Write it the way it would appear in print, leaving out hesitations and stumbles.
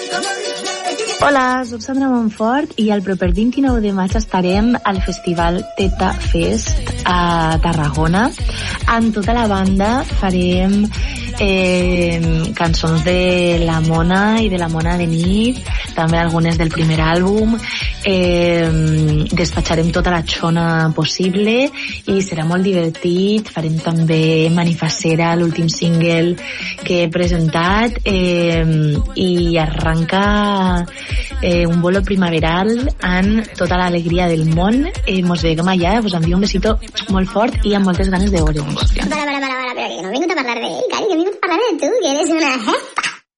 Hola, soc Sandra Montfort i el proper 29 de maig estarem al Festival Teta Fest a Tarragona. Amb tota la banda farem cançons de la Mona i de la Mona de nit, també algunes del primer àlbum. Despatxarem tota la xona possible i serà molt divertit. Farem també Manifacera, l'últim single que he presentat, i arranca un bolo primaveral amb tota l'alegria del món. Mos veiem allà, us envio un besito molt fort i amb moltes ganes de veure'ns. Para, pero que no he vingut a parlar d'ell, cari, que he vingut a parlar de tu, que eres una jefa.